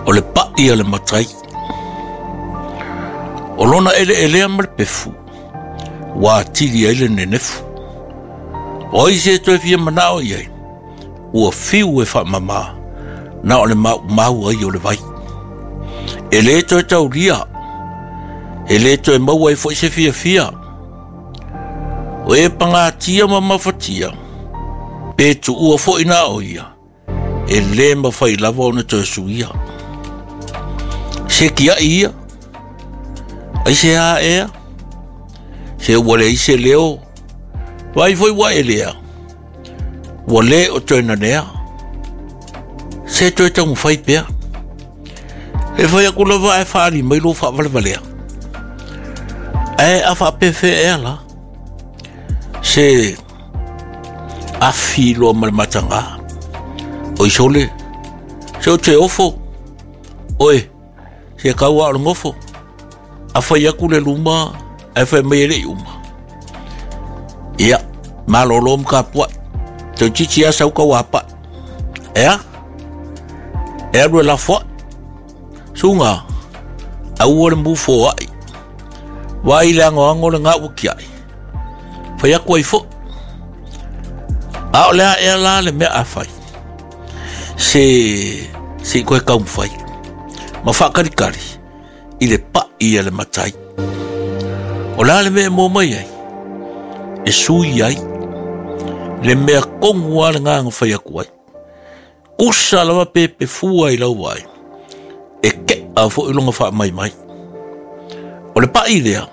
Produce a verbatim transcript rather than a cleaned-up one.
O le pa'i a le matai. O lona ele elea ma le pefu. Wa tili a ele nenefu. O ise to e fia manao iai. Ua fiu e wha mama. Na o le mau mau ai o le vai. Ele to e tau ria. Ele to e mau ai fo se fia fia. O e panga tia ma mafatia. Pe tu ua fo ina o ia. Ele ma fai lava o na to e suia. Se kia ia. Ai se a ea. Se wale i se leo. Vai foi wa elea. Wale o to na nea. Se to e tau fai pea. E fai aku lava e whaari mai lo wha wale walea. E a wha pefe e la. Se a filo mal matanga. Oi sole. Se o te ofo. Oi. Se kaua o ngofo. A whai aku le luma. E whai mai re uma. Ia. Malolo mka pua. Te chichi a sauka wapa. Ea. Ea rue la fwa. Sunga. A ua le mufo ai. Wai le ango ango le ngā uki ai. Whai aku ai fo. A o lea ea la le mea a whai. Se. Se koe kaum whai. Ma whakarikari. I le pa i le matai. O la le mea mō mai ai. E sui ai. Le mea kongu a le nganga whai aku ai. Usa lawa pepe fua i lau ai. E ke a fo ilonga wha mai mai. O le pa i lea.